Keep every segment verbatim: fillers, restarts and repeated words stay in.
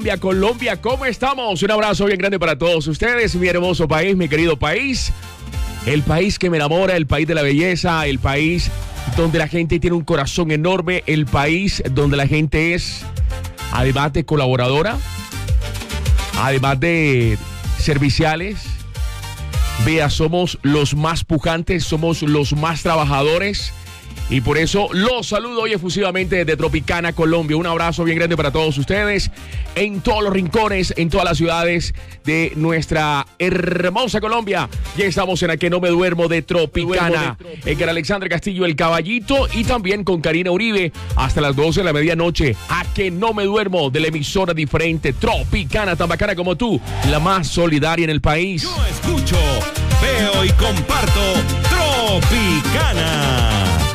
Colombia, ¿cómo estamos? Un abrazo bien grande para todos ustedes, mi hermoso país, mi querido país. El país que me enamora, el país de la belleza, el país donde la gente tiene un corazón enorme, el país donde la gente es, además de colaboradora, además de serviciales, vea, somos los más pujantes, somos los más trabajadores. Y por eso los saludo hoy efusivamente desde Tropicana, Colombia. Un abrazo bien grande para todos ustedes en todos los rincones, en todas las ciudades de nuestra hermosa Colombia. Ya estamos en A Que No Me Duermo de Tropicana. En Can Alexandre Castillo, El Caballito, y también con Karina Uribe hasta las doce de la medianoche. A Que No Me Duermo, de la emisora diferente Tropicana, tan bacana como tú, la más solidaria en el país. Yo escucho, veo y comparto Tropicana.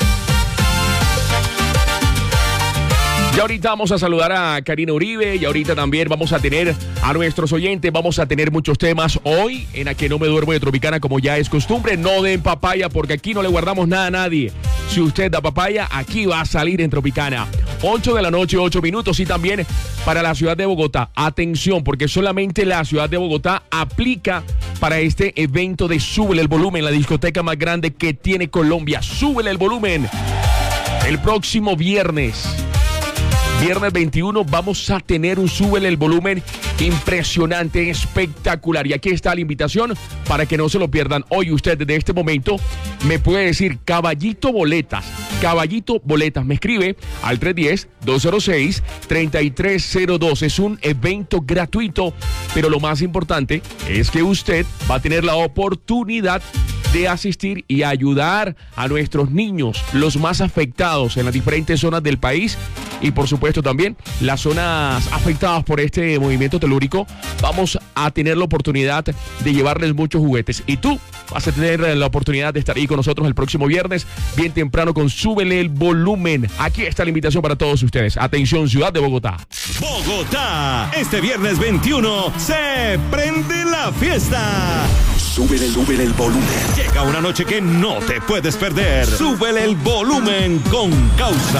Y ahorita vamos a saludar a Karina Uribe y ahorita también vamos a tener a nuestros oyentes, vamos a tener muchos temas hoy en A Que No Me Duermo de Tropicana, como ya es costumbre. No den papaya porque aquí no le guardamos nada a nadie. Si usted da papaya, aquí va a salir en Tropicana. ocho de la noche, ocho minutos, y también para la ciudad de Bogotá. Atención, porque solamente la ciudad de Bogotá aplica para este evento de Súbele el Volumen, la discoteca más grande que tiene Colombia. Súbele el Volumen. El próximo viernes. Viernes veintiuno vamos a tener un Súbele el Volumen impresionante, espectacular. Y aquí está la invitación para que no se lo pierdan. Hoy usted desde este momento me puede decir Caballito Boletas. Caballito Boletas. Me escribe al tres uno cero, dos cero seis, tres tres cero dos. Es un evento gratuito, pero lo más importante es que usted va a tener la oportunidad de asistir y ayudar a nuestros niños, los más afectados en las diferentes zonas del país, y por supuesto también las zonas afectadas por este movimiento telúrico. Vamos a tener la oportunidad de llevarles muchos juguetes, y tú vas a tener la oportunidad de estar ahí con nosotros el próximo viernes bien temprano con Súbele el Volumen. Aquí está la invitación para todos ustedes. Atención, ciudad de Bogotá. Bogotá, este viernes veintiuno se prende la fiesta. Súbele, súbele el volumen. Llega una noche que no te puedes perder. Súbele el volumen con Causa.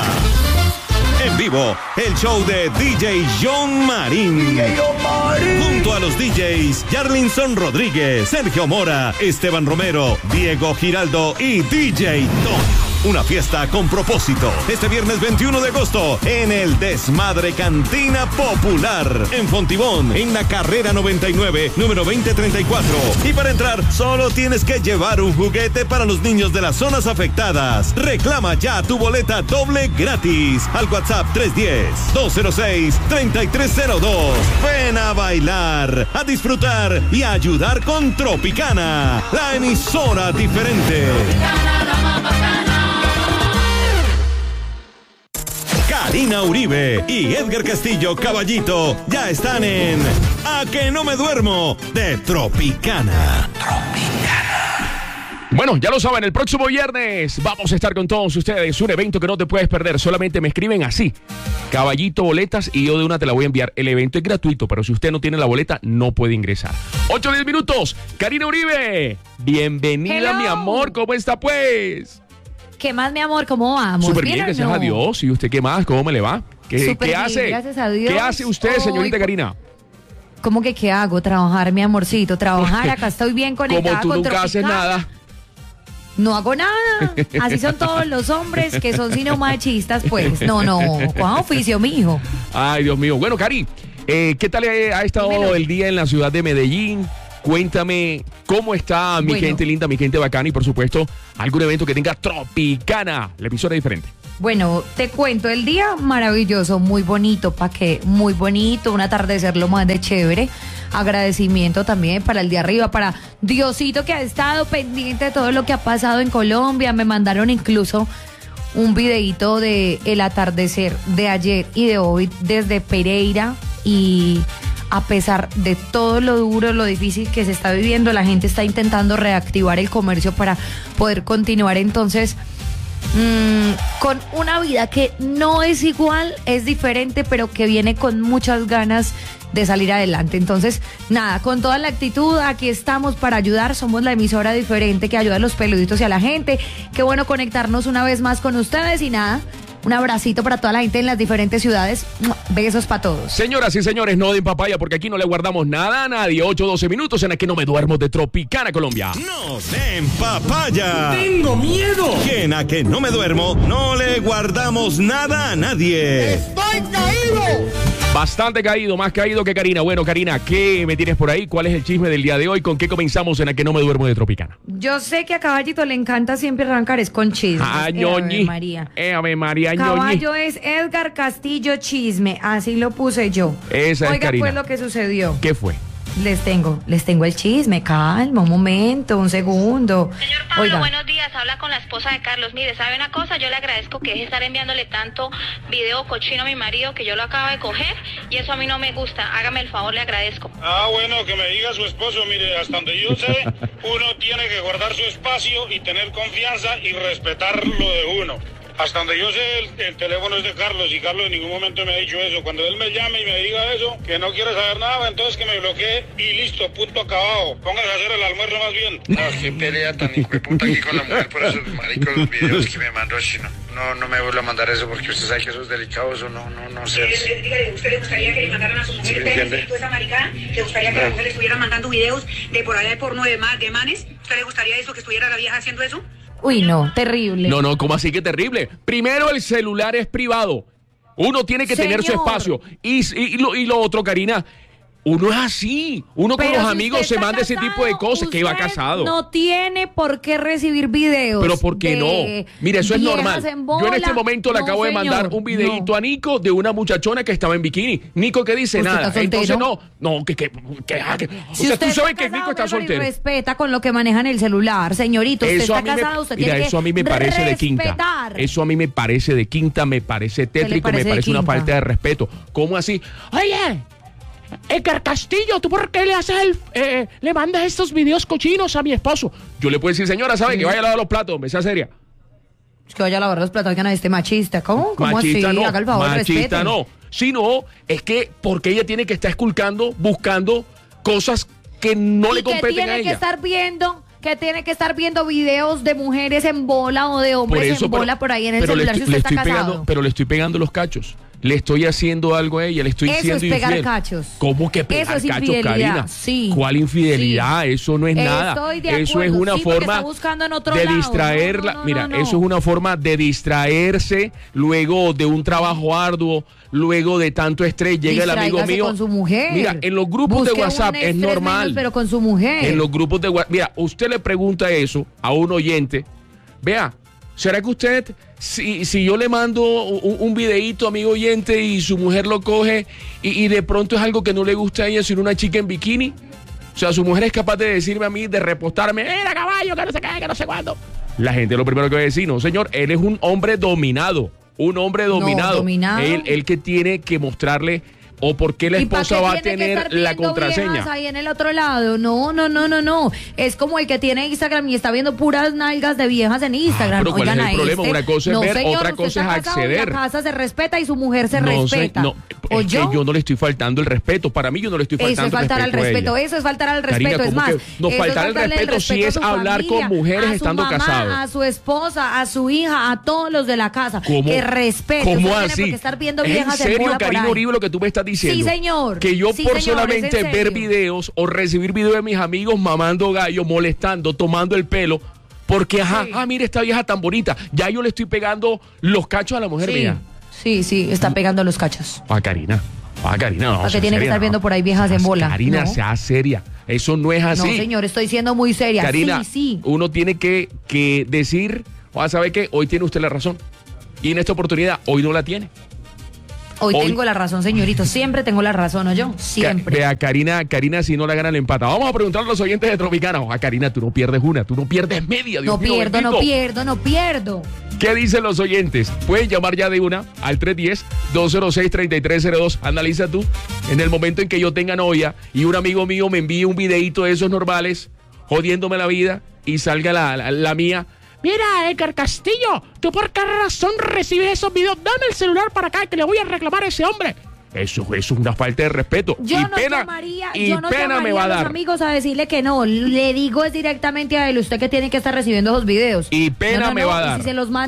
En vivo, el show de D J John Marín. D J John Marín. Junto a los D Js Yarlinson Rodríguez, Sergio Mora, Esteban Romero, Diego Giraldo y D J Tom. Una fiesta con propósito. Este viernes veintiuno de agosto en el Desmadre Cantina Popular en Fontibón, en la carrera noventa y nueve, número veinte treinta y cuatro. Y para entrar solo tienes que llevar un juguete para los niños de las zonas afectadas. Reclama ya tu boleta doble gratis al WhatsApp tres uno cero, dos cero seis, tres tres cero dos. Ven a bailar, a disfrutar y a ayudar con Tropicana, la emisora diferente. Tropicana, la más bacana. Karina Uribe y Edgar Castillo Caballito ya están en A Que No Me Duermo de Tropicana. Tropicana. Bueno, ya lo saben, el próximo viernes vamos a estar con todos ustedes. Un evento que no te puedes perder. Solamente me escriben así: Caballito Boletas, y yo de una te la voy a enviar. El evento es gratuito, pero si usted no tiene la boleta, no puede ingresar. ocho diez minutos. Karina Uribe, bienvenida. Hello. Mi amor. ¿Cómo está, pues? ¿Qué más, mi amor? ¿Cómo vamos? Súper bien, gracias no? a Dios. ¿Y usted qué más? ¿Cómo me le va? ¿Qué, ¿qué bien, hace? Gracias a Dios. ¿Qué hace usted, señorita Hoy, Karina? ¿Cómo que qué hago? Trabajar, mi amorcito, trabajar. Acá estoy bien conectada. Como tú con nunca haces nada. No hago nada. Así son todos los hombres que son sino machistas, pues. No, no. Coja oficio, mijo. Ay, Dios mío. Bueno, Cari, eh, ¿qué tal ha estado Dímelo. el día en la ciudad de Medellín? Cuéntame cómo está mi bueno. gente linda, mi gente bacana, y por supuesto algún evento que tenga Tropicana, la emisora diferente. Bueno, te cuento, el día maravilloso, muy bonito, ¿pa' qué? Muy bonito, un atardecer lo más de chévere. Agradecimiento también para el de arriba, para Diosito, que ha estado pendiente de todo lo que ha pasado en Colombia. Me mandaron incluso un videíto de el atardecer de ayer y de hoy desde Pereira, y a pesar de todo lo duro, lo difícil que se está viviendo, la gente está intentando reactivar el comercio para poder continuar entonces mmm, con una vida que no es igual, es diferente, pero que viene con muchas ganas de salir adelante. Entonces, nada, con toda la actitud, aquí estamos para ayudar. Somos la emisora diferente que ayuda a los peluditos y a la gente. Qué bueno conectarnos una vez más con ustedes, y nada, Un abracito para toda la gente en las diferentes ciudades. Besos para todos. Señoras y señores, no den papaya porque aquí no le guardamos nada a nadie. ocho, doce minutos en el que no me duermo de Tropicana, Colombia. No den papaya. ¡Tengo miedo! Que en a que no me duermo, no le guardamos nada a nadie. ¡Estoy caído! Bastante caído, más caído que Karina. Bueno, Karina, ¿qué me tienes por ahí? ¿Cuál es el chisme del día de hoy? ¿Con qué comenzamos en el que no me duermo de Tropicana? Yo sé que a Caballito le encanta siempre arrancar es con chismes. Ah, Eh, ñoñi. Ave María. Eh, Ave María, ñoñi. Caballo es Edgar Castillo Chisme, así lo puse yo. Esa es Oiga, Karina. pues lo que sucedió. ¿Qué fue? Les tengo, les tengo el chisme, calma, un momento, un segundo. Señor Pablo, Oiga, buenos días. Habla con la esposa de Carlos. Mire, ¿sabe una cosa? Yo le agradezco que deje de estar enviándole tanto video cochino a mi marido que yo lo acabo de coger y eso a mí no me gusta. Hágame el favor, le agradezco. Ah, bueno, que me diga su esposo, mire, hasta donde yo sé, uno tiene que guardar su espacio y tener confianza y respetar lo de uno. Hasta donde yo sé, el, el teléfono es de Carlos y Carlos en ningún momento me ha dicho eso. Cuando él me llame y me diga eso, que no quiere saber nada, entonces que me bloquee y listo, punto acabado. Póngase a hacer el almuerzo más bien. No, qué pelea tan hijueputa aquí con la mujer por esos maricos videos que me mandó Chino. No, no me vuelva a mandar eso porque usted sabe que eso es delicado, eso no, no, no sé. Dígale, ¿usted le gustaría que le mandaran a su mujer ¿Sí me entiende? esa maricada? ¿Le gustaría que la mujer le estuviera mandando videos de por allá de porno de, ma- de manes? ¿Usted le gustaría eso, que estuviera la vieja haciendo eso? uy, no, terrible. No, no, ¿cómo así que terrible? Primero, el celular es privado. Uno tiene que tener su Señor. espacio. Y, y, y lo, y lo otro, Karina, uno es así. Uno Pero con los si amigos usted se está manda ese tipo de casado, cosas. Que iba usted casado. No tiene por qué recibir videos. Pero ¿por qué de no? Mira, eso es viejas normal. en Yo en este bola. momento le No, acabo de mandar señor, un videíto no. a Nico de una muchachona que estaba en bikini. Nico, ¿qué dice? ¿Usted Nada. está soltero? Entonces no, no, que, que, que, ah, que- Si o sea, usted tú sabes está que Nico casado, está Gregory, soltero. respeta con lo que maneja en el celular, señorito. Usted Eso a está mí me, casado, usted mira, tiene eso a mí me que parece de quinta. respetar. Eso a mí me parece de quinta, me parece tétrico, parece me de parece una quinta? falta de respeto. ¿Cómo así? Oye, Edgar Castillo, ¿tú por qué le haces el, eh, le mandas estos videos cochinos a mi esposo? Yo le puedo decir, señora, ¿sabe? Que vaya a lavar los platos, me sea seria. Es que vaya a lavar los platos, oigan a este machista. ¿Cómo? ¿Cómo Machista así? no, Haga el favor, machista respete. no. Si no, es que porque ella tiene que estar esculcando, buscando cosas que no y le que competen tiene a que ella. estar viendo, que tiene que estar viendo videos de mujeres en bola o de hombres en bola por ahí en el pero le celular si estoy- usted le está estoy casado. pegando, pero le estoy pegando los cachos. Le estoy haciendo algo a ella, le estoy Eso siendo es pegar infiel. cachos. ¿Cómo que pegar Eso es cachos, infidelidad, Karina? sí. ¿Cuál infidelidad? Sí. Eso no es nada. Estoy de Eso es acuerdo, una sí, porque forma está buscando en otro de lado. distraerla. No, no, no, Mira, no, no. eso es una forma de distraerse luego de un trabajo arduo, luego de tanto estrés. Llega el amigo Distráigase mío. con su mujer. Mira, en los grupos Busque de WhatsApp un es estrés normal. menos, pero con su mujer. En los grupos de WhatsApp. Mira, usted le pregunta eso a un oyente. Vea, ¿será que usted, si, si yo le mando un, un videíto a mi oyente y su mujer lo coge y, y de pronto es algo que no le gusta a ella, sino una chica en bikini? O sea, su mujer es capaz de decirme a mí, de repostarme, ¡era caballo, que no se cae, que no sé cuándo! La gente lo primero que va a decir, no, señor, él es un hombre dominado. Un hombre dominado. dominado. Él, él que tiene que mostrarle o por qué la ¿Y pa' esposa qué va a tiene que tener estar la viendo contraseña. viejas ahí en el otro lado? No, no, no, no, no. Es como el que tiene Instagram y está viendo puras nalgas de viejas en Instagram. Ah, pero ¿cuál Oigan es el a problema? este. Una cosa es No, ver, señor, otra usted cosa está es casado y acceder. La casa se respeta y su mujer se No sé, respeta. no, ¿O es yo? que yo no le estoy faltando el respeto. Para mí yo no le estoy Eso faltando es faltar al respeto a respeto, ella. eso es faltar al Karina, respeto. Es ¿cómo más, que no eso faltar el faltarle respeto si a es su hablar con familia, mujeres a su estando mamá, casados? a su esposa, a su hija, a todos los de la casa. ¿Cómo? Que respete. ¿Cómo Usted no así? tiene por qué estar viendo ¿Es viejas en serio, bola por Karina ahí. Uribe, lo que tú me estás diciendo? Sí, señor. Que yo Sí, por señor, solamente es en ver serio. videos o recibir videos de mis amigos mamando gallo, molestando, tomando el pelo, porque, ajá, Sí. ah, mira esta vieja tan bonita, ya yo le estoy pegando los cachos a la mujer Sí, mía. sí, sí, está pegando los cachos. Ah, Karina. Ah, Karina, no. ¿Para qué sea tiene que seria, estar no. viendo por ahí viejas en Seas- bola? Karina, No. sea seria. Eso no es así. No, señor, estoy siendo muy seria. Karina, sí, sí. uno tiene que, que decir, o ¿sabe qué? Hoy tiene usted la razón. Y en esta oportunidad, hoy no la tiene. Hoy, hoy- tengo la razón, señorito. Siempre tengo la razón, ¿o yo? Siempre. Ca- Vea, Karina, Karina, si no la gana, le empata. Vamos a preguntarle a los oyentes de Tropicana. A Karina, tú no pierdes una, tú no pierdes media. Dios No mío, pierdo, no bendito. pierdo, no pierdo. ¿Qué dicen los oyentes? Pueden llamar ya de una al tres uno cero, dos cero seis, tres tres cero dos. Analiza tú. En el momento en que yo tenga novia y un amigo mío me envíe un videíto de esos normales, jodiéndome la vida, y salga la, la, la mía. Mira, Edgar Castillo, ¿tú por qué razón recibes esos videos? Dame el celular para acá que le voy a reclamar a ese hombre. Eso, eso es una falta de respeto. Yo y no pena, llamaría, y yo no pena llamaría me va a a los dar. amigos a decirle que no. Le digo es directamente a él, usted que tiene que estar recibiendo esos videos. Y pena No, no, me no, va a y dar. si se los mandan,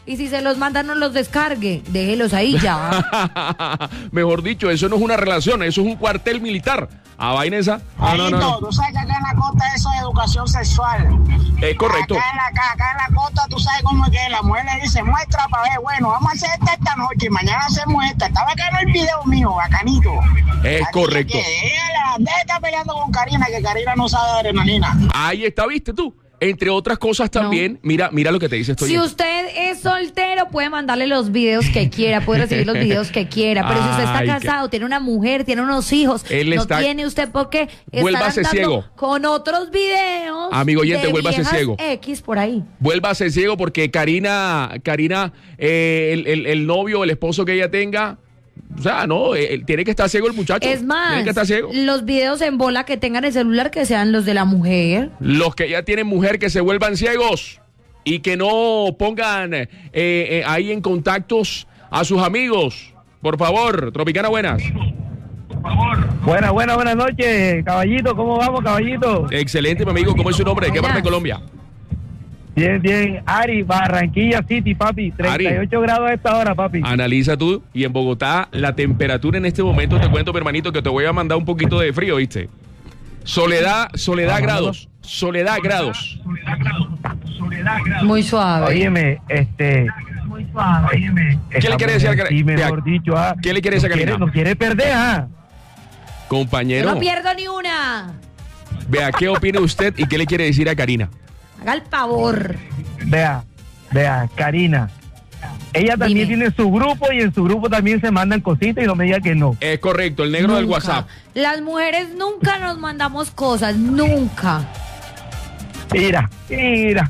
Y si se los manda, no los descargue. Déjelos ahí ya. Mejor dicho, eso no es una relación, eso es un cuartel militar. ¿A vaina esa? No, no, no, no. Tú sabes que acá en la costa eso es educación sexual. Es correcto. Acá en, la, acá, acá en la costa tú sabes cómo es que la mujer le dice, muestra para ver, bueno, vamos a hacer esta esta noche y mañana hacemos esta. Está bacano el video mío, bacanito. Es Así correcto. Que, déjala, deja de estar peleando con Karina, que Karina no sabe de adrenalina. Ahí está, ¿viste tú? Entre otras cosas también, no. mira, mira lo que te dice esto. Si usted es soltero, puede mandarle los videos que quiera, puede recibir los videos que quiera. Pero si usted está Ay, casado, que... tiene una mujer, tiene unos hijos, Él no está... tiene usted por qué Vuélvase estar ciego. Con otros videos. Amigo oyente, de vuélvase ciego. X por ahí. Vuélvase ciego porque Karina, Karina, eh, el, el, el novio, el esposo que ella tenga. O sea, no, eh, tiene que estar ciego el muchacho. Es más, tiene que estar ciego. Los videos en bola que tengan el celular que sean los de la mujer. Los que ya tienen mujer que se vuelvan ciegos y que no pongan eh, eh, ahí en contactos a sus amigos. Por favor, Tropicana, buenas. Por favor. Buenas, buenas, buenas noches, caballito. ¿Cómo vamos, caballito? Excelente, mi amigo. ¿Cómo es su nombre? ¿De qué parte de Colombia? Bien, bien. Ari, Barranquilla City, papi. treinta y ocho Ari. Grados a esta hora, papi. Analiza tú. Y en Bogotá, la temperatura en este momento, te cuento, mi hermanito, que te voy a mandar un poquito de frío, ¿viste? Soledad, Soledad grados. Soledad grados. Soledad grados. Muy suave. Óyeme, este... Muy suave. Óyeme. ¿Qué le quiere decir a sí, mejor dicho, ah, ¿Qué le quiere decir a Karina? No quiere perder, ah. Compañero. Yo no pierdo ni una. Vea, ¿qué opina usted y qué le quiere decir a Karina? Haga el favor. Vea, vea, Karina. Ella también Dime. tiene su grupo y en su grupo también se mandan cositas y no me diga que no. Es correcto, el negro nunca. del WhatsApp. Las mujeres nunca nos mandamos cosas, nunca. Mira, mira.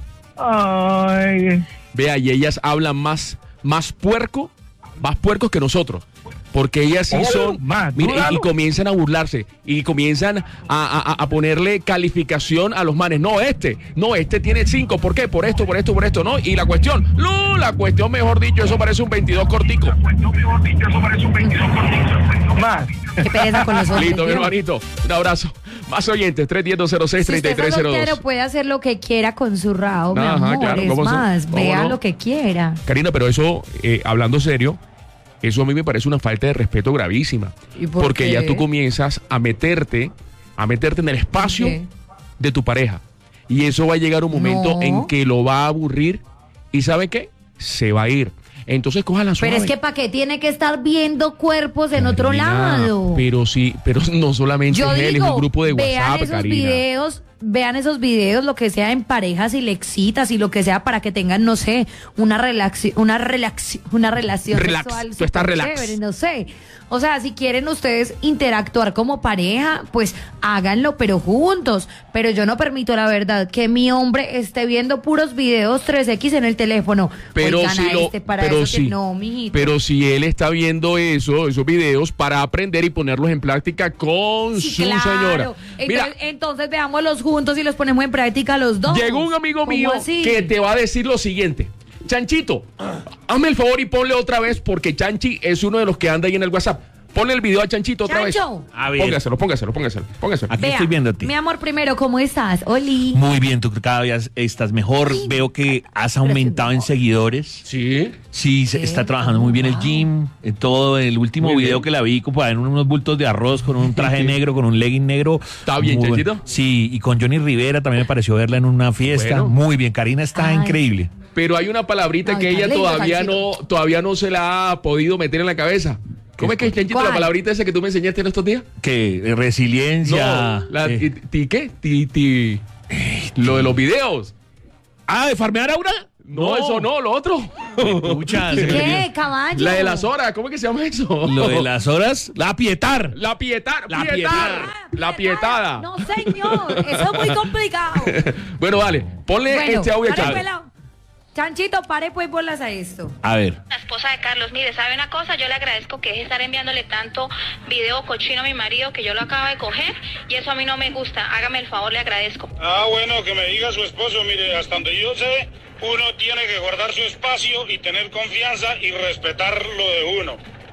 Ay. Vea, y ellas hablan más, más puerco, más puercos que nosotros. Porque ellas sí son, más, mire, y, y comienzan a burlarse, y comienzan a, a, a ponerle calificación a los manes. No, este, no, este tiene cinco, ¿por qué? Por esto, por esto, por esto, ¿no? Y la cuestión, no, la cuestión, mejor dicho, eso parece un veintidós cortico. La cuestión, mejor dicho, eso parece un veintidós cortico. Más. Qué pereza con los hombres. Listo, mi hermanito, un abrazo. Más oyentes, tres uno cero, dos cero seis, tres tres cero dos. Si usted es puede hacer lo que quiera con su rabo, mi Ajá, amor, claro, es ¿cómo más, son? vea no? lo que quiera. Karina, pero eso, eh, hablando serio, eso a mí me parece una falta de respeto gravísima. ¿Y por porque qué? ya tú comienzas a meterte, a meterte en el espacio de tu pareja. Y eso va a llegar un momento No. en que lo va a aburrir y ¿sabe qué? Se va a ir. Entonces coja la suave. Pero es que ¿para qué tiene que estar viendo cuerpos en otro Karina, lado? Pero sí, pero no solamente Yo es él, digo, es un grupo de vean WhatsApp, esos Karina. videos, vean esos videos, lo que sea en parejas y le excitas y lo que sea para que tengan, no sé, una relación, una relación, una relación Relax, sexual tú estás súper relax. chévere, no sé. O sea, si quieren ustedes interactuar como pareja, pues háganlo, pero juntos. Pero yo no permito, la verdad, que mi hombre esté viendo puros videos tres equis en el teléfono. Pero Oigan, si a lo, este para pero eso sí, que no, mijito. pero si él está viendo eso, esos videos para aprender y ponerlos en práctica con Sí, su claro. señora. Mira, Entonces, entonces veámoslos juntos y los ponemos en práctica los dos. llegó un amigo ¿Cómo mío así? que te va a decir lo siguiente. Chanchito, hazme el favor y ponle otra vez porque Chanchi es uno de los que anda ahí en el WhatsApp. Ponle el video a Chanchito otra Chancho. vez. A ver. Póngaselo, póngaselo, póngaselo, póngaselo. Aquí Vea, estoy viendo a ti. Mi amor, primero, ¿cómo estás? Oli. Muy bien, tú cada vez estás mejor. Ay, Veo que has aumentado en seguidores. Sí. Sí, se está trabajando muy bien el gym. eh, Todo el último Muy video bien. que la vi como en unos bultos de arroz con un traje negro, con un legging negro. ¿Está bien, Muy Chanchito? bueno. Sí, y con Johnny Rivera también me pareció verla en una fiesta. Bueno. Muy bien, Karina está Ay. increíble. Pero hay una palabrita Ay, que ella Carlito, todavía no, Chanchito. todavía no se la ha podido meter en la cabeza. ¿Cómo es que es, Chanchito, ¿Cuál? la palabrita esa que tú me enseñaste en estos días? Que eh, resiliencia. No, la, eh, ti, ti- ¿qué? Ti, ti- lo de los videos. Ah, de farmear a una. No, eso no, lo otro. Escucha, se me ¿Qué, olvidó. caballo? La de las horas, ¿cómo es que se llama eso? Lo de las horas, la pietar. La pietar, La pietar. pietar. La pietada. No, señor, eso es muy complicado. Bueno, dale, ponle Bueno, este audio a dale, Chávez. pelao. Chanchito, pare pues bolas a esto. A ver. La esposa de Carlos, mire, ¿sabe una cosa? Yo le agradezco que deje de estar enviándole tanto video cochino a mi marido que yo lo acabo de coger y eso a mí no me gusta. Hágame el favor, le agradezco. Ah, bueno, que me diga su esposo, mire, hasta donde yo sé, uno tiene que guardar su espacio y tener confianza y respetar lo de uno.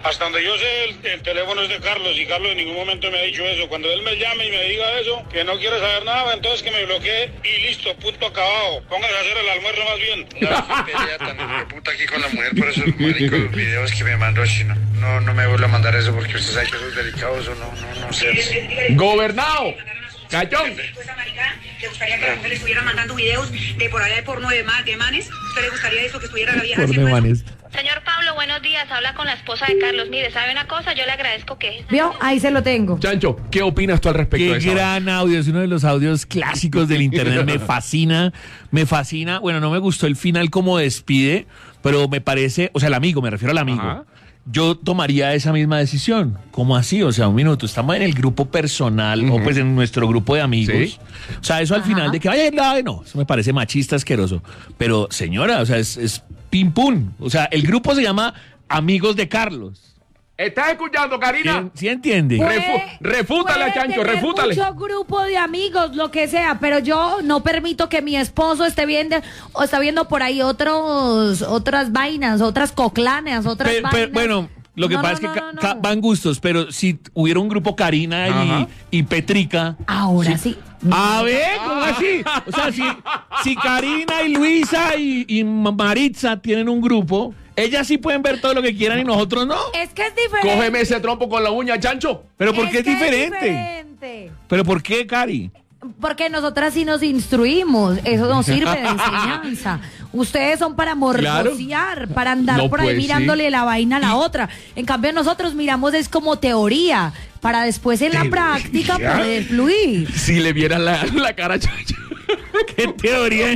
Hasta donde yo sé, el, el teléfono es de Carlos y Carlos en ningún momento me ha dicho eso. Cuando él me llame y me diga eso, que no quiere saber nada, entonces que me bloquee y listo, punto acabado. Póngase a hacer el almuerzo más bien. Una pelea tan de puta aquí con la mujer por esos maricos los videos que me mandó Chino. No, no me vuelva a mandar eso porque usted sabe que eso es delicado, eso no, no, no sé. Gobernado. Cachón. Esa marica, ¿le gustaría que la mujer le estuviera mandando videos de por allá de porno de, ma de manes? ¿Usted le gustaría eso que estuviera la vieja haciendo eso? Señor Pablo, buenos días. Habla con la esposa de Carlos. Mire, ¿sabe una cosa? Yo le agradezco que... ¿Vio? Ahí se lo tengo. Chancho, ¿qué opinas tú al respecto Qué de eso? gran audio, es uno de los audios clásicos del internet, me fascina, me fascina. Bueno, no me gustó el final como despide, pero me parece, o sea, el amigo, me refiero al amigo. Ajá. Yo tomaría esa misma decisión. ¿Cómo así? O sea, un minuto, estamos en el grupo personal uh-huh. o pues en nuestro grupo de amigos. ¿Sí? O sea, eso al Ajá. final de que vaya, no, no, eso me parece machista, asqueroso. Pero señora, o sea, es, es pim pum. O sea, el grupo se llama Amigos de Carlos. ¿Estás escuchando, Karina? ¿Sí, sí entiende? Refu refútale a Chancho, refútale. Mucho grupo de amigos, lo que sea, pero yo no permito que mi esposo esté viendo o está viendo por ahí otros otras vainas, otras coclanes, otras pero, vainas. Pero, bueno, lo que no, pasa no, es que no, no, ca no. van gustos, pero si hubiera un grupo Karina y, y Petrica. Ahora sí. sí. A ver, ¿cómo así? O sea, si, si Karina y Luisa y, y Maritza tienen un grupo, ellas sí pueden ver todo lo que quieran y nosotros no. Es que es diferente. Cógeme ese trompo con la uña, Chancho. ¿Pero por es qué es que diferente? es diferente? ¿Pero por qué, Cari? Porque nosotras sí nos instruimos, eso nos sirve de enseñanza. Ustedes son para morbosear, claro. para andar no, por ahí pues, mirándole sí. la vaina a la otra. En cambio nosotros miramos es como teoría, para después en la práctica poder fluir. Si le vieran la, la cara a Chancho. ¿Qué teoría?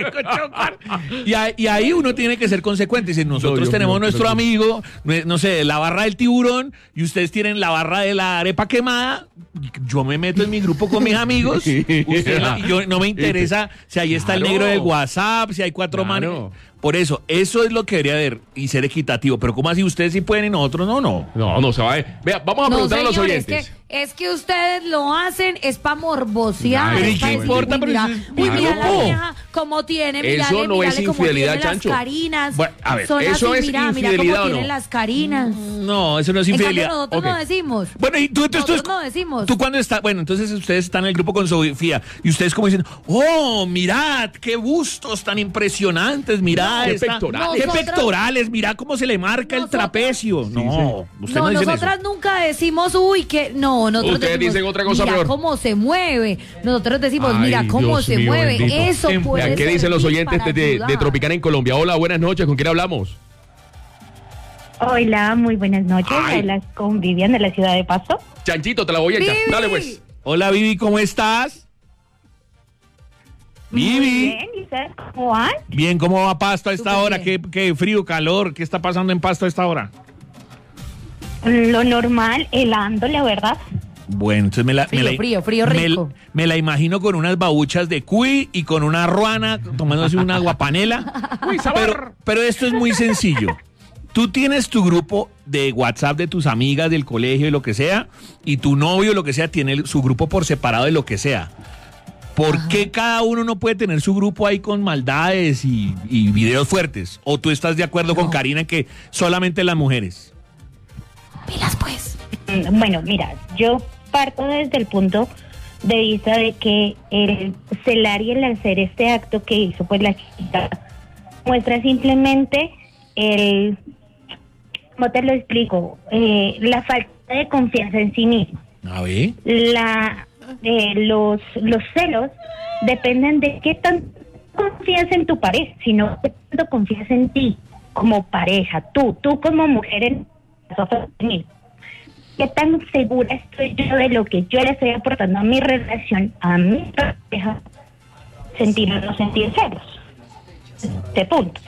y, a, y ahí uno tiene que ser consecuente. Si nosotros no, tenemos mío, nuestro amigo, no sé, la barra del tiburón, y ustedes tienen la barra de la arepa quemada, yo me meto en mi grupo con mis amigos. Usted la, yo, no me interesa si ahí está claro. el negro del WhatsApp, si hay cuatro claro. manos. Por eso, eso es lo que debería haber y ser equitativo. Pero ¿cómo así ustedes sí pueden y nosotros no? No, no, no se va a ver. Vea, vamos a no, preguntar señor, a los oyentes. Es que, es que ustedes lo hacen, es para morbosear. Pero ¿y qué importa? Uy, mira, uy, mira la vieja como tiene, mirale, eso no mirale es infidelidad, como tiene Chancho. Las carinas. Bueno, a ver, son eso así, es mira, infidelidad mira cómo o no. tienen las carinas. No, eso no es infidelidad. En cambio, nosotros okay. no decimos. Bueno, y tú, tú, nosotros tú, no decimos. Tú cuando estás, bueno, entonces ustedes están en el grupo con Sofía y ustedes como dicen, oh, mirad, qué bustos tan impresionantes, mirad. No, esta, qué pectorales. Qué pectorales, mirad cómo se le marca nosotros, el trapecio. Sí, no, sí. ustedes no, no dicen nosotras eso. nunca decimos, uy, que no, nosotros ustedes decimos, dicen otra cosa mira peor. cómo se mueve. Nosotros decimos, Ay, mira cómo Dios se mío, mueve. bendito. Eso puede ¿Qué dicen los oyentes de, de, de Tropicana en Colombia? Hola, buenas noches, ¿con quién hablamos? Hola, muy buenas noches. Ay. Hablas con Vivian de la ciudad de Pasto. Chanchito, te la voy a echar. Vivi. Dale, pues. Hola, Vivi, ¿cómo estás? Vivi. Muy bien, ¿y ustedes cómo van? Bien, ¿cómo va Pasto a esta Súper hora? ¿Qué, ¿Qué frío, calor? ¿Qué está pasando en Pasto a esta hora? Lo normal, helando, la verdad. Bueno, entonces me la... Frío, me la, frío, frío me, rico. Me la imagino con unas babuchas de cuy y con una ruana tomándose una guapanela. Uy, sabor. Pero, pero esto es muy sencillo. Tú tienes tu grupo de WhatsApp de tus amigas del colegio y lo que sea, y tu novio, lo que sea, tiene su grupo por separado de lo que sea. ¿Por Ajá. qué cada uno no puede tener su grupo ahí con maldades y, y videos fuertes? ¿O tú estás de acuerdo no. con Karina en que solamente las mujeres? Pilas, pues. Bueno, mira, yo parto desde el punto de vista de que el celar y el hacer este acto que hizo pues la chica muestra simplemente el, ¿cómo te lo explico? Eh, la falta de confianza en sí mismo. A ver. La, eh, los, los celos dependen de qué tan confías en tu pareja, sino qué tanto confías en ti como pareja, tú, tú como mujer en qué tan segura estoy yo de lo que yo le estoy aportando a mi relación, a mi pareja, sentir o no sentir celos. Este punto.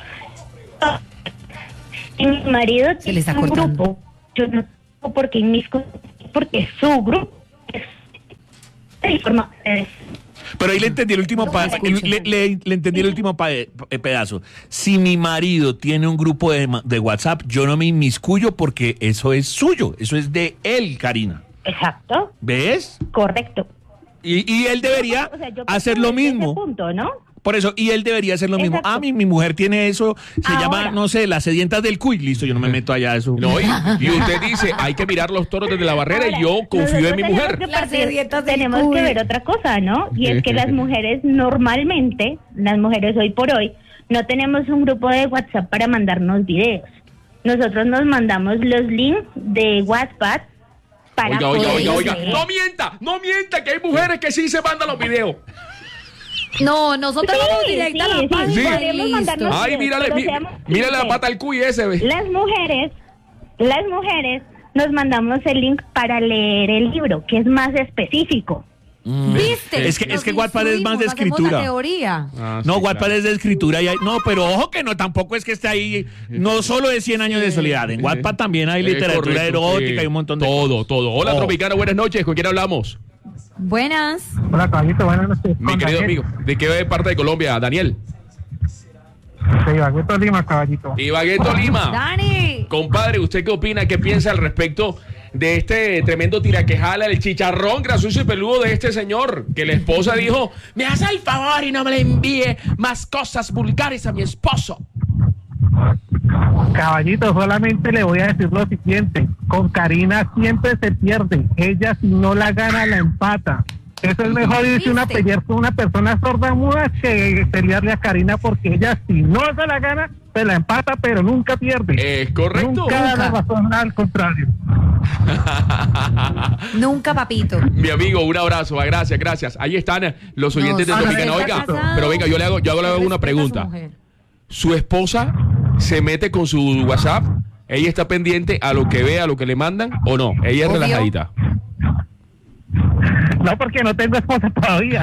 Si mi marido se le está tiene un cortando. grupo, yo no tengo por qué inmiscuirme, porque su grupo es de forma de... Pero ahí le entendí el último pa le, le, le entendí el último pa pedazo. Si mi marido tiene un grupo de, de WhatsApp, yo no me inmiscuyo porque eso es suyo, eso es de él, Karina. Exacto. ¿Ves? Correcto. Y, y él debería o sea, yo hacer lo mismo. Punto, ¿no? Por eso, y él debería hacer lo mismo. Ah, mi, mi mujer tiene eso, se Ahora. llama, no sé, las sedientas del cuy. Listo, yo no me meto allá a eso. No, y, y usted dice, hay que mirar los toros desde la barrera Ahora, y yo confío en mi nosotros mujer. tenemos que Las partir- sedientas del tenemos cuy. que ver otra cosa, ¿no? Y es que las mujeres normalmente, las mujeres hoy por hoy, no tenemos un grupo de WhatsApp para mandarnos videos. Nosotros nos mandamos los links de WhatsApp para Oiga, oiga, poder oiga, oiga, ver. no mienta, no mienta, que hay mujeres que sí se mandan los videos. No, nosotros Sí, vamos directa a la sí, sí, página y podemos listo. mandarnos- Ay, mírale, pero mí- seamos mírale la sinceros. pata al cuy ese, ve. Las mujeres, las mujeres nos mandamos el link para leer el libro, que es más específico. ¿Viste? Es que, es Nos que Wattpad es más de instruimos, hacemos escritura. la teoría. Ah, No, sí, Wattpad claro. es de escritura y hay, no, pero ojo que no, tampoco es que esté ahí, no solo de cien años de soledad, en Wattpad también hay Es literatura correcto, erótica sí. y un montón de Todo, todo. Hola, Oh. Tropicana, buenas noches. ¿Con quién hablamos? Buenas. Hola, caballito, buenas noches. Mi Con querido Daniel, amigo. ¿De qué parte de Colombia, Daniel? de Ibagué, Tolima, caballito. Ibagué, Tolima. Dani. Compadre, ¿usted qué opina? ¿Qué piensa al respecto de este tremendo tiraquejala, el chicharrón gracioso y peludo de este señor? Que la esposa dijo, me hace el favor y no me le envíe más cosas vulgares a mi esposo. Caballito, solamente le voy a decir lo siguiente. Con Karina siempre se pierde. Ella, si no la gana, la empata. Eso es mejor irse una ¿Viste? pelear con una persona sorda muda que pelearle a Karina, porque ella, si no se la gana, se la empata, pero nunca pierde. Es correcto. Nunca da la razón, al contrario. Nunca, papito. Mi amigo, un abrazo, ah, gracias, gracias. Ahí están los oyentes No, de si Tropicana. está Oiga, casado, pero venga, yo le hago, yo hago le hago una respeta a su pregunta. mujer. Su esposa se mete con su WhatsApp, ella está pendiente a lo que ve, a lo que le mandan, o no, ella es Obvio. relajadita. No, porque no tengo esposa todavía.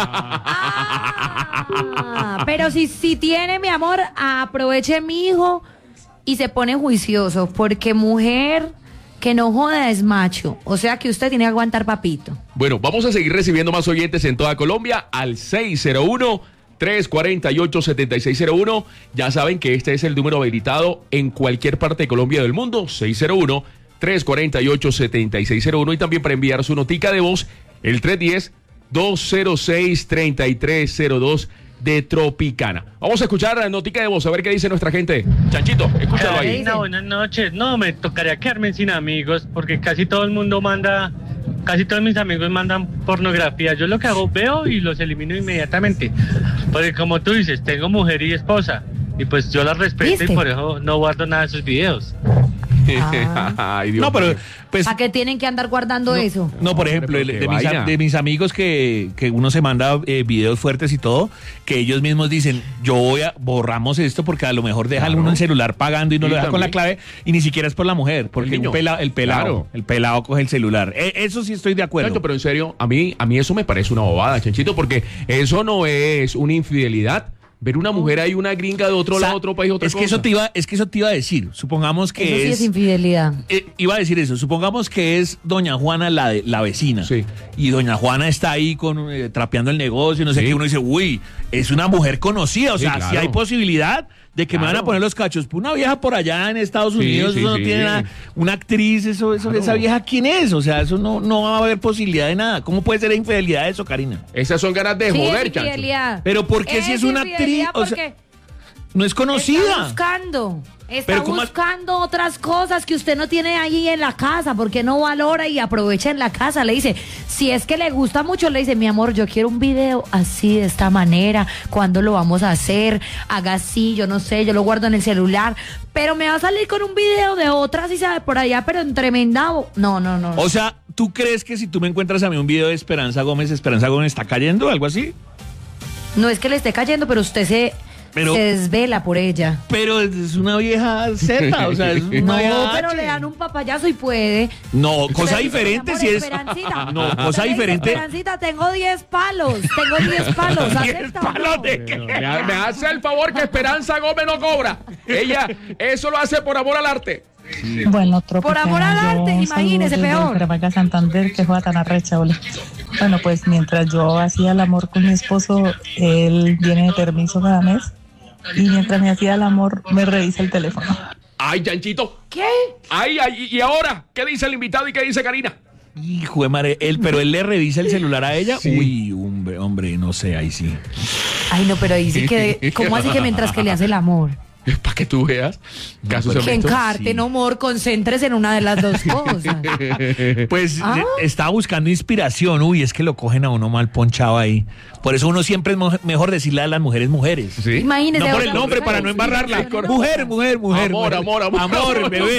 Ah, pero si, si tiene, mi amor, aproveche mi hijo y se pone juicioso, porque mujer que no joda es macho. O sea que usted tiene que aguantar, papito. Bueno, vamos a seguir recibiendo más oyentes en toda Colombia al seis cero uno, tres cuatro ocho, siete seis cero uno. Ya saben que este es el número habilitado en cualquier parte de Colombia del mundo, seis cero uno, tres cuatro ocho, siete seis cero uno. Y también para enviar su notica de voz, el tres uno cero, dos cero seis, tres tres cero dos de Tropicana. Vamos a escuchar la notica de voz, a ver qué dice nuestra gente. Chanchito, escúchalo ahí. Karina, buenas noches. No, me tocaría quedarme sin amigos porque casi todo el mundo manda, casi todos mis amigos mandan pornografía. Yo lo que hago, veo y los elimino inmediatamente. Porque como tú dices, tengo mujer y esposa y pues yo las respeto. ¿Viste? Y por eso no guardo nada de sus videos. Ah. Ay, Dios No, pero mío. pues ¿Para qué tienen que andar guardando eso? no, por ejemplo, pero el- qué de mis, vaina. a- de mis amigos que, que uno se manda eh, videos fuertes y todo, que ellos mismos dicen, yo voy a, borramos esto porque a lo mejor deja Claro. uno el celular pagando y no Sí, lo deja con la también. clave y ni siquiera es por la mujer, porque El niño. un pela- el pelado, Claro. el pelado coge el celular. Eh, eso sí estoy de acuerdo. Chancho, pero en serio, a mí, a mí eso me parece una bobada, Chanchito, porque eso no es una infidelidad. Ver una mujer ahí, una gringa de otro O sea, lado, otro país, otra es cosa. que eso te iba, es que eso te iba a decir. Supongamos que Eso sí es, es infidelidad. eh, iba a decir eso. Supongamos que es doña Juana la de, la vecina. Sí. Y doña Juana está ahí con eh, trapeando el negocio, no sé Sí. qué. Uno dice, uy, es una mujer conocida. O Sí, sea, si claro. hay posibilidad de que me van Claro. a poner los cachos. Una vieja por allá en Estados Sí, Unidos, sí, eso no sí. tiene nada. Una actriz, eso, eso, Claro. esa vieja, ¿quién es? O sea, eso no, no va a haber posibilidad de nada. ¿Cómo puede ser infidelidad eso, Karina? Esas son ganas de Sí, joder, es Chancho. infidelidad. Pero ¿por qué si es una actriz? infidelidad O sea, porque no es está conocida. buscando. Está Pero ¿cómo- buscando otras cosas que usted no tiene ahí en la casa, porque no valora y aprovecha en la casa. Le dice, si es que le gusta mucho, le dice, mi amor, yo quiero un video así, de esta manera. ¿Cuándo lo vamos a hacer? Haga así, yo no sé, yo lo guardo en el celular. Pero me va a salir con un video de otra, si sabe, por allá, pero en tremenda... No, no, no. O sea, ¿tú crees que si tú me encuentras a mí un video de Esperanza Gómez, Esperanza Gómez está cayendo, algo así? No es que le esté cayendo, pero usted se, Pero- se desvela por ella. Pero es una vieja Z, o sea, es una No, vieja pero H. le dan un papayazo y puede. No, cosa Usted dice, diferente mi si amor, es... Esperancita. No, cosa Usted le dice, diferente... Esperancita, tengo diez palos. Tengo diez palos. ¿Acepta o no? Me, ha- me hace el favor que Esperanza Gómez no cobra. Ella eso lo hace por amor al arte. Bueno, Tropicana, Por amor al yo arte, imagínese, saludo desde peor. Bucaramanga, Santander, que juega tan arrecha, ole. Bueno, pues mientras yo hacía el amor con mi esposo, él viene de permiso cada mes y mientras me hacía el amor me revisa el teléfono. Ay, Chanchito. ¿Qué? Ay, ay, y ahora, ¿qué dice el invitado y qué dice Karina? Hijo de madre, él, pero él le revisa el celular a ella. Sí. Uy, un hombre, hombre, no sé, ahí sí. Ay, no, pero ahí sí que... ¿Cómo así que mientras que le hace el amor? Para que tú veas. Casos Que encarte, no, amor, concéntrese en una de las dos cosas. Pues Ah. eh, estaba buscando inspiración. Uy, es que lo cogen a uno mal ponchado ahí. Por eso uno siempre es mo- mejor decirle a las mujeres mujeres. ¿Sí? Imagínese. No por el otra nombre, mujer. para no embarrarla. Mujer, mujer, mujer. Amor, mujer. amor, amor, Amor, amor. bebé.